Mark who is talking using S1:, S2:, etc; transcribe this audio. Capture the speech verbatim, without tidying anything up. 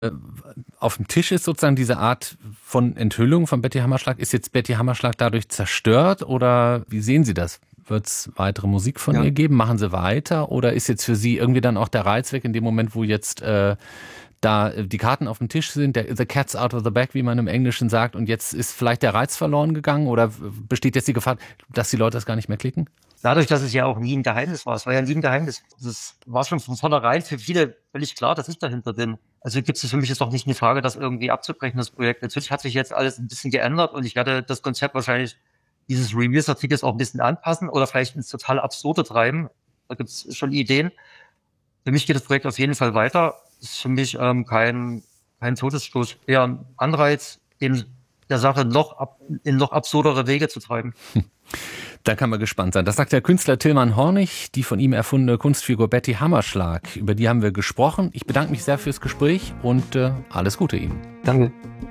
S1: äh, auf dem Tisch ist sozusagen diese Art von Enthüllung von Betty Hammerschlag. Ist jetzt Betty Hammerschlag dadurch zerstört oder wie sehen Sie das? Wird es weitere Musik von
S2: Ja.
S1: ihr geben? Machen Sie weiter? Oder ist jetzt für Sie irgendwie dann auch der Reiz weg in dem Moment, wo jetzt äh, da die Karten auf dem Tisch sind, der the cat's out of the bag, wie man im Englischen sagt, und jetzt ist vielleicht der Reiz verloren gegangen oder besteht jetzt die Gefahr, dass die Leute das gar nicht mehr klicken?
S2: Dadurch, dass es ja auch nie ein Geheimnis war. Es war ja nie ein Geheimnis. Das war schon von vornherein für viele völlig klar, dass ich dahinter bin. Also gibt es für mich jetzt auch nicht eine Frage, das irgendwie abzubrechen, das Projekt. Natürlich hat sich jetzt alles ein bisschen geändert und ich werde das Konzept wahrscheinlich dieses Reviews-Artikels auch ein bisschen anpassen oder vielleicht ins total Absurde treiben. Da gibt es schon Ideen. Für mich geht das Projekt auf jeden Fall weiter. Das ist für mich ähm, kein, kein Todesstoß, eher ein Anreiz, dem der Sache noch ab, in noch absurdere Wege zu treiben.
S1: Da kann man gespannt sein. Das sagt der Künstler Tilman Hornig, die von ihm erfundene Kunstfigur Betty Hammerschlag. Über die haben wir gesprochen. Ich bedanke mich sehr fürs Gespräch und äh, alles Gute Ihnen.
S2: Danke.